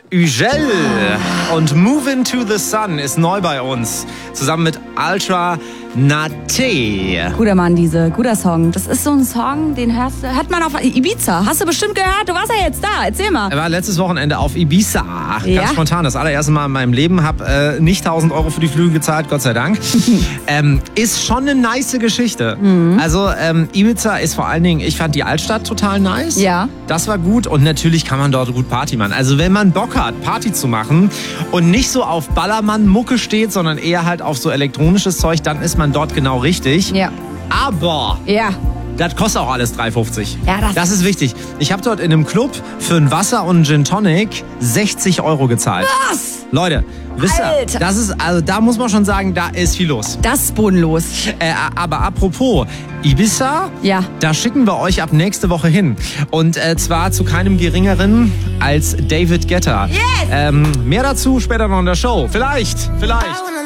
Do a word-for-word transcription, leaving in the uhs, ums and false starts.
Ugel und Move Into the Sun ist neu bei uns. Zusammen mit Ultra Nate. Guter Mann, diese, guter Song. Das ist so ein Song, den hörst, hört man auf Ibiza. Hast du bestimmt gehört? Du warst ja jetzt da. Erzähl mal. Er war letztes Wochenende auf Ibiza. Ja? Ganz spontan. Das allererste Mal in meinem Leben. Hab äh, nicht tausend Euro für die Flüge gezahlt, Gott sei Dank. ähm, ist schon eine nice Geschichte. Mhm. Also ähm, Ibiza ist vor allen Dingen, ich fand die Altstadt total nice. Ja. Das war gut und natürlich kann man dort gut Party machen. Also wenn man Bock hat, Party zu machen und nicht so auf Ballermann-Mucke steht, sondern eher halt auf so elektronisches Zeug, dann ist man dort genau richtig. Ja. Aber Ja. das kostet auch alles drei fünfzig. Ja, das- das ist wichtig. Ich habe dort in einem Club für ein Wasser und einen Gin Tonic sechzig Euro gezahlt. Was? Leute, wisst ihr, Alter. das ist, also da muss man schon sagen, da ist viel los. Das ist bodenlos. Äh, aber apropos Ibiza, Ja. da schicken wir euch ab nächste Woche hin. Und äh, zwar zu keinem geringeren als David Guetta. Yes! Ähm, mehr dazu später noch in der Show. Vielleicht, vielleicht.